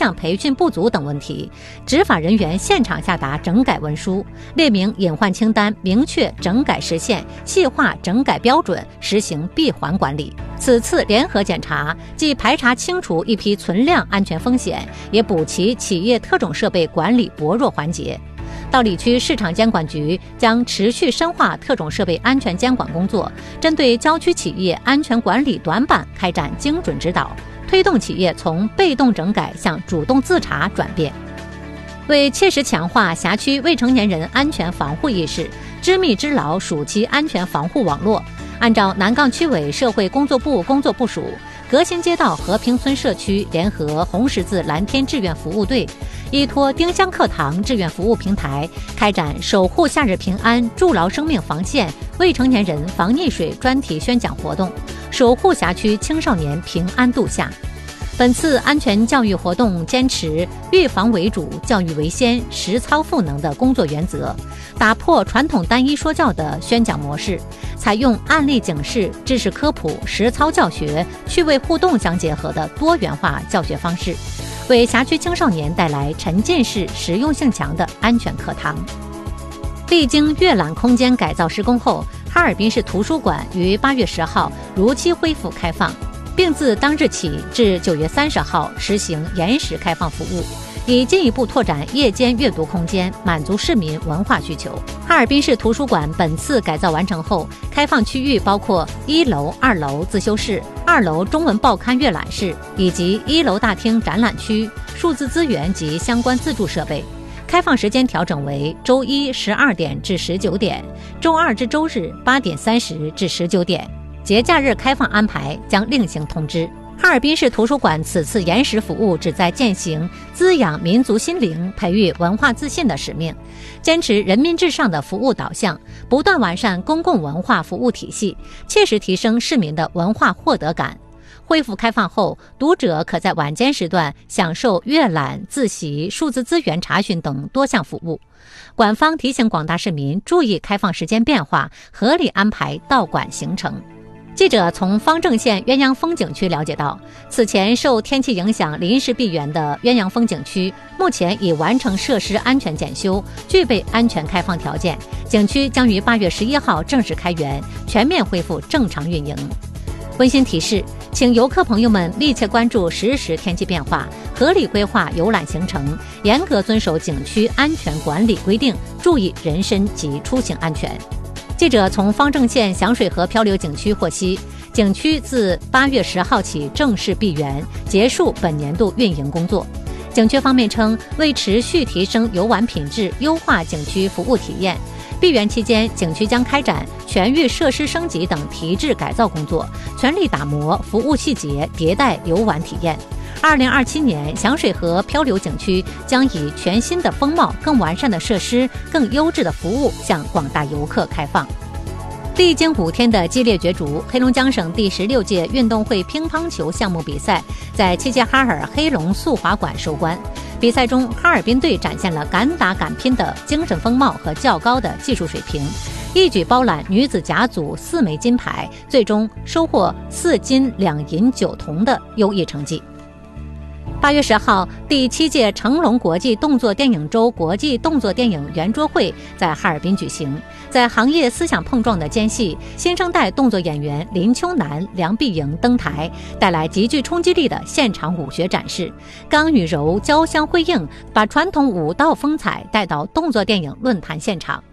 项培训不足等问题，执法人员现场下达整改文书，列明隐患清单，明确整改时限，细化整改标准，实行闭环管理。此次联合检查，既排查清除一批存量安全风险，也补齐企业特种设备管理薄弱环节。道里区市场监管局将持续深化特种设备安全监管工作，针对郊区企业安全管理短板开展精准指导，推动企业从被动整改向主动自查转变。为切实强化辖区未成年人安全防护意识，织密织牢暑期安全防护网络，按照南岗区委社会工作部工作部署，革新街道和平村社区联合红十字蓝天志愿服务队，依托丁香课堂志愿服务平台，开展守护夏日平安、筑牢生命防线未成年人防溺水专题宣讲活动，守护辖区青少年平安度夏。本次安全教育活动坚持预防为主、教育为先、实操赋能的工作原则，打破传统单一说教的宣讲模式，采用案例警示、知识科普、实操教学、趣味互动相结合的多元化教学方式，为辖区青少年带来沉浸式、实用性强的安全课堂。历经阅览空间改造施工后，哈尔滨市图书馆于8月10号如期恢复开放，并自当日起至9月30号实行延时开放服务，以进一步拓展夜间阅读空间，满足市民文化需求。哈尔滨市图书馆本次改造完成后，开放区域包括1楼、2楼自修室、2楼中文报刊阅览室，以及1楼大厅展览区、数字资源及相关自助设备。开放时间调整为周一12点至19点，周二至周日8点30至19点。节假日开放安排将另行通知。哈尔滨市图书馆此次延时服务旨在践行滋养民族心灵、培育文化自信的使命，坚持人民至上的服务导向，不断完善公共文化服务体系，切实提升市民的文化获得感。恢复开放后，读者可在晚间时段享受阅览、自习、数字资源查询等多项服务。馆方提醒广大市民注意开放时间变化，合理安排到馆行程。记者从方正县鸳鸯峰景区了解到，此前受天气影响临时闭园的鸳鸯峰景区，目前已完成设施安全检修，具备安全开放条件。景区将于8月11号正式开园，全面恢复正常运营。温馨提示，请游客朋友们密切关注实时天气变化，合理规划游览行程，严格遵守景区安全管理规定，注意人身及出行安全。记者从方正县响水河漂流景区获悉，景区自8月10号起正式闭园，结束本年度运营工作。景区方面称，为持续提升游玩品质，优化景区服务体验，闭园期间，景区将开展全域设施升级等提质改造工作，全力打磨服务细节，迭代游玩体验。2027年，响水河漂流景区将以全新的风貌、更完善的设施、更优质的服务向广大游客开放。历经5天的激烈角逐，黑龙江省第16届运动会乒乓球项目比赛在齐齐哈尔黑龙速滑馆收官。比赛中，哈尔滨队展现了敢打敢拼的精神风貌和较高的技术水平，一举包揽女子甲组4枚金牌，最终收获4金2银9铜的优异成绩。8月10号，第7届成龙国际动作电影周国际动作电影圆桌会在哈尔滨举行。在行业思想碰撞的间隙，新生代动作演员林秋楠、梁碧莹登台，带来极具冲击力的现场武学展示，刚与柔交相辉映，把传统武道风采带到动作电影论坛现场。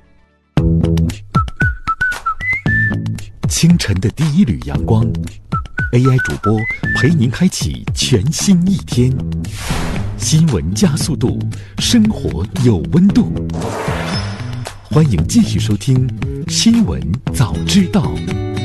清晨的第一缕阳光，AI 主播陪您开启全新一天。新闻加速度，生活有温度。欢迎继续收听新闻早知道。